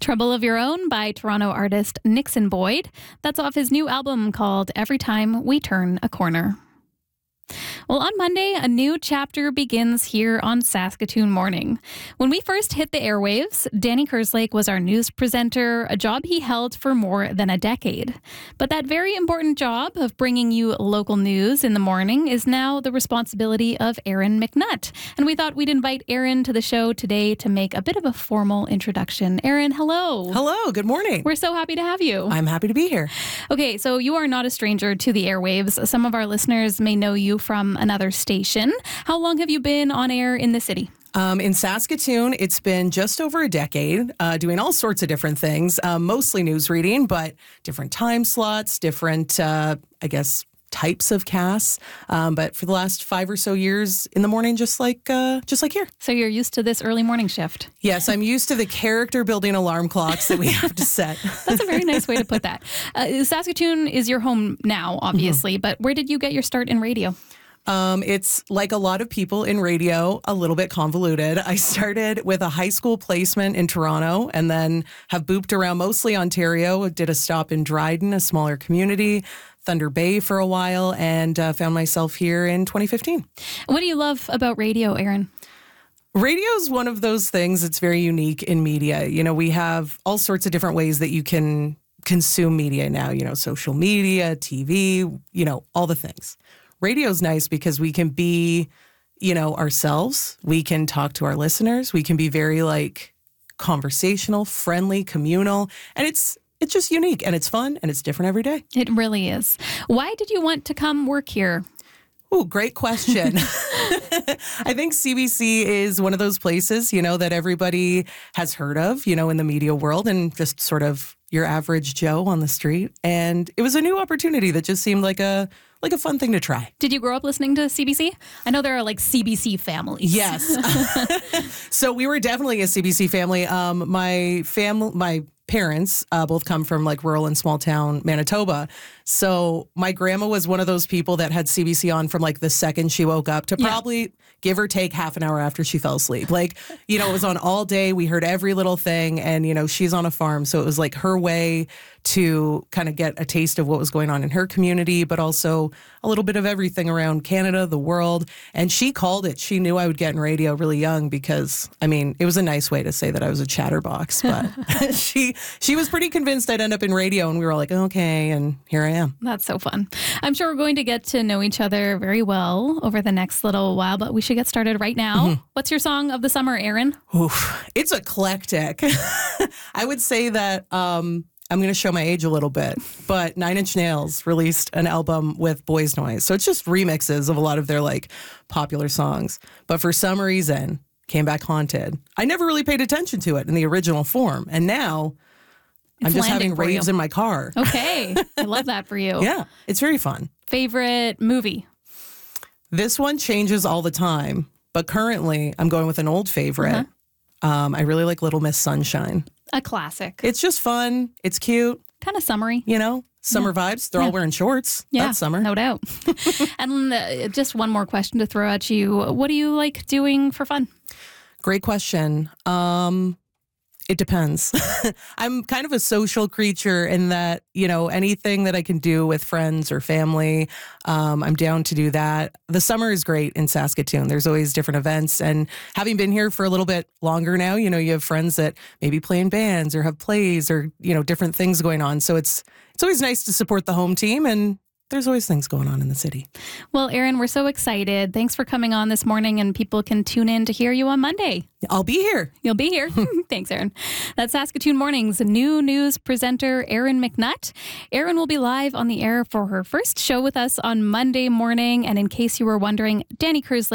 Trouble of Your Own by Toronto artist Nixon Boyd. That's off his new album called Every Time We Turn a Corner. Well, on Monday, a new chapter begins here on Saskatoon Morning. When we first hit the airwaves, Danny Kerslake was our news presenter, a job he held for more than a decade. But that very important job of bringing you local news in the morning is now the responsibility of Aaron McNutt. And we thought we'd invite Aaron to the show today to make a bit of a formal introduction. Aaron, hello. Hello, good morning. We're so happy to have you. I'm happy to be here. Okay, so you are not a stranger to the airwaves. Some of our listeners may know you from another station. How long have you been on air in the city? In Saskatoon, it's been just over a decade, doing all sorts of different things, mostly news reading, but different time slots, different, types of casts. But for the last 5 or so years in the morning, just like here. So you're used to this early morning shift. Yes, I'm used to the character building alarm clocks that we have to set. That's a very nice way to put that. Saskatoon is your home now, obviously, but where did you get your start in radio? It's like a lot of people in radio, a little bit convoluted. I started with a high school placement in Toronto and then have booped around mostly Ontario. Did a stop in Dryden, a smaller community, Thunder Bay for a while, and found myself here in 2015. What do you love about radio, Aaron? Radio is one of those things that's very unique in media. You know, we have all sorts of different ways that you can consume media now, social media, TV, all the things. Radio's nice because we can be, ourselves. We can talk to our listeners. We can be very conversational, friendly, communal, and it's just unique and it's fun and it's different every day. It really is. Why did you want to come work here? Oh, great question. I think CBC is one of those places, that everybody has heard of, in the media world and just sort of your average Joe on the street. And it was a new opportunity that just seemed like a fun thing to try. Did you grow up listening to CBC? I know there are CBC families. Yes. So we were definitely a CBC family. My parents both come from rural and small town Manitoba. So my grandma was one of those people that had CBC on from the second she woke up to probably give or take half an hour after she fell asleep. It was on all day. We heard every little thing. And, she's on a farm. So it was her way to kind of get a taste of what was going on in her community, but also a little bit of everything around Canada, the world. And she called it. She knew I would get in radio really young because, it was a nice way to say that I was a chatterbox. But she was pretty convinced I'd end up in radio. And we were like, okay, and here I am. That's so fun. I'm sure we're going to get to know each other very well over the next little while, but we should get started right now. Mm-hmm. What's your song of the summer, Aaron? Oof, it's eclectic. I would say that I'm going to show my age a little bit, but Nine Inch Nails released an album with Boys Noise. So it's just remixes of a lot of their popular songs. But for some reason, Came Back Haunted. I never really paid attention to it in the original form. And now I'm just having raves in my car. Okay. I love that for you. Yeah, it's very fun. Favorite movie? This one changes all the time, but currently I'm going with an old favorite. I really like Little Miss Sunshine. A classic. It's just fun. It's cute. Kind of summery. Summer vibes. They're all wearing shorts. Yeah, that's summer. No doubt. And just one more question to throw at you. What do you like doing for fun? Great question. It depends. I'm kind of a social creature in that, anything that I can do with friends or family, I'm down to do that. The summer is great in Saskatoon. There's always different events. And having been here for a little bit longer now, you have friends that maybe play in bands or have plays or, different things going on. So it's always nice to support the home team, and there's always things going on in the city. Well, Aaron, we're so excited. Thanks for coming on this morning, and people can tune in to hear you on Monday. I'll be here. You'll be here. Thanks, Aaron. That's Saskatoon Morning's new news presenter, Aaron McNutt. Aaron will be live on the air for her first show with us on Monday morning. And in case you were wondering, Danny Kerslake